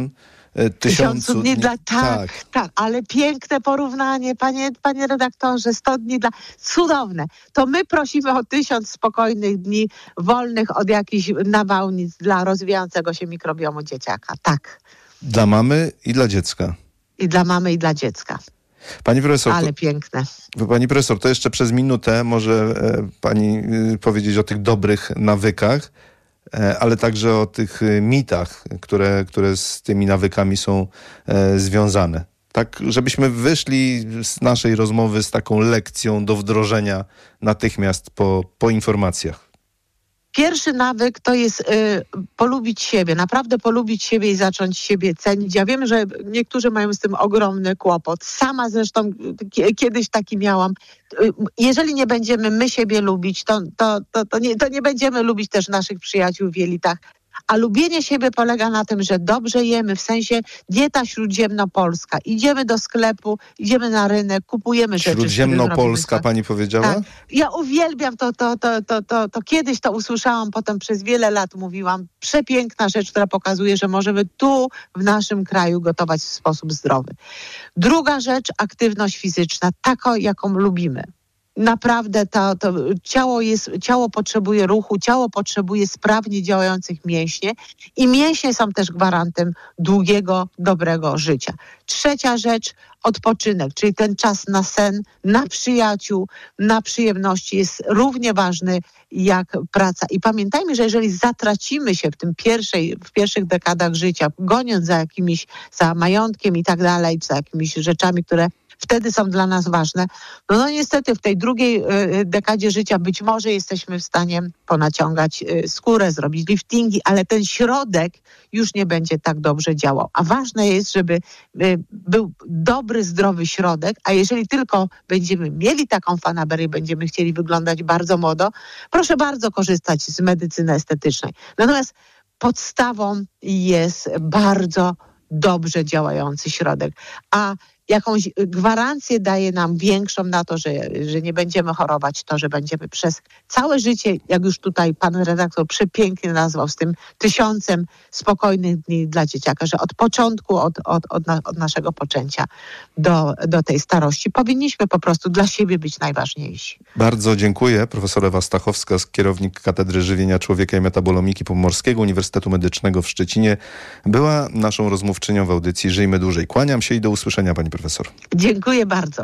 Tysiącu dni, dni dla... Tak, tak, tak, ale piękne porównanie, panie, panie redaktorze, sto dni dla... Cudowne. To my prosimy o tysiąc spokojnych dni, wolnych od jakichś nawałnic dla rozwijającego się mikrobiomu dzieciaka. Tak. Dla mamy i dla dziecka. I dla mamy, i dla dziecka. Pani profesor, Ale to, piękne. Pani profesor, to jeszcze przez minutę może e, pani e, powiedzieć o tych dobrych nawykach, e, ale także o tych e, mitach, które, które z tymi nawykami są e, związane. Tak, żebyśmy wyszli z naszej rozmowy z taką lekcją do wdrożenia natychmiast po, po informacjach. Pierwszy nawyk to jest y, polubić siebie, naprawdę polubić siebie i zacząć siebie cenić. Ja wiem, że niektórzy mają z tym ogromny kłopot. Sama zresztą k- kiedyś taki miałam. Y, jeżeli nie będziemy my siebie lubić, to, to, to, to, nie, to nie będziemy lubić też naszych przyjaciół w jelitach. A lubienie siebie polega na tym, że dobrze jemy, w sensie dieta śródziemnopolska. Idziemy do sklepu, idziemy na rynek, kupujemy rzeczy. Śródziemnopolska pani powiedziała? Tak. Ja uwielbiam to, to, to, to, to, to. Kiedyś to usłyszałam, potem przez wiele lat mówiłam. Przepiękna rzecz, która pokazuje, że możemy tu w naszym kraju gotować w sposób zdrowy. Druga rzecz, aktywność fizyczna, taką jaką lubimy. Naprawdę to, to ciało, jest, ciało potrzebuje ruchu, ciało potrzebuje sprawnie działających mięśnie i mięśnie są też gwarantem długiego, dobrego życia. Trzecia rzecz, odpoczynek, czyli ten czas na sen, na przyjaciół, na przyjemności jest równie ważny jak praca. I pamiętajmy, że jeżeli zatracimy się w tym pierwszej, w pierwszych dekadach życia, goniąc za jakimiś, za majątkiem i tak dalej, za jakimiś rzeczami, które wtedy są dla nas ważne. No, no niestety w tej drugiej y, dekadzie życia być może jesteśmy w stanie ponaciągać y, skórę, zrobić liftingi, ale ten środek już nie będzie tak dobrze działał. A ważne jest, żeby y, był dobry, zdrowy środek, a jeżeli tylko będziemy mieli taką fanaberię, będziemy chcieli wyglądać bardzo młodo, proszę bardzo korzystać z medycyny estetycznej. Natomiast podstawą jest bardzo dobrze działający środek, a jakąś gwarancję daje nam większą na to, że, że nie będziemy chorować, to, że będziemy przez całe życie, jak już tutaj pan redaktor przepięknie nazwał, z tym tysiącem spokojnych dni dla dzieciaka, że od początku, od, od, od, na, od naszego poczęcia do, do tej starości powinniśmy po prostu dla siebie być najważniejsi. Bardzo dziękuję. Profesor Ewa Stachowska, kierownik Katedry Żywienia Człowieka i Metabolomiki Pomorskiego Uniwersytetu Medycznego w Szczecinie, była naszą rozmówczynią w audycji Żyjmy Dłużej. Kłaniam się i do usłyszenia, pani profesor. Dziękuję bardzo.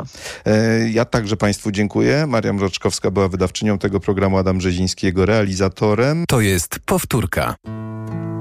Ja także państwu dziękuję. Maria Mroczkowska była wydawczynią tego programu, Adam Brzeziński jego realizatorem. To jest powtórka.